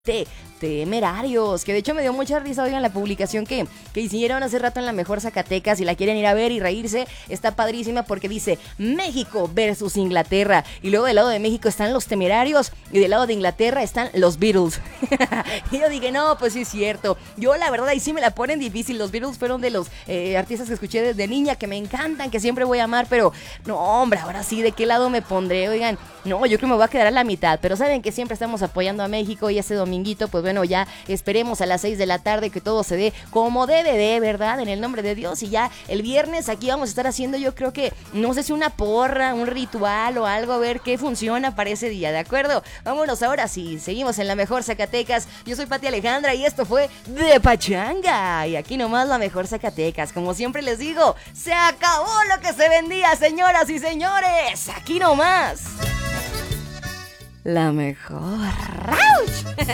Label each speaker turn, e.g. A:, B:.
A: Temerarios, que de hecho me dio mucha risa, oigan, la publicación que hicieron hace rato en La Mejor Zacatecas. Si la quieren ir a ver y reírse, está padrísima porque dice México versus Inglaterra, y luego del lado de México están los Temerarios y del lado de Inglaterra están los Beatles. Y yo dije, no, pues sí es cierto. Yo la verdad ahí sí me la ponen difícil. Los Beatles fueron de los artistas que escuché desde niña, que me encantan, que siempre voy a amar, pero no, hombre, ahora sí, ¿de qué lado me pondré? Oigan, no, yo creo que me voy a quedar a la mitad, pero saben que siempre estamos apoyando a México, y ese dominguito, pues bueno, ya esperemos a las 6 de la tarde que todo se dé como debe de, ¿verdad? En el nombre de Dios. Y ya el viernes aquí vamos a estar haciendo, yo creo que, no sé si una porra, un ritual o algo, a ver qué funciona para ese día, ¿de acuerdo? Vámonos ahora sí, seguimos en La Mejor Zacatecas. Yo soy Pati Alejandra y esto fue De Pachanga. Y aquí nomás La Mejor Zacatecas. Como siempre les digo, se acabó lo que se vendía, señoras y señores. Aquí nomás La Mejor. ¡Rauch!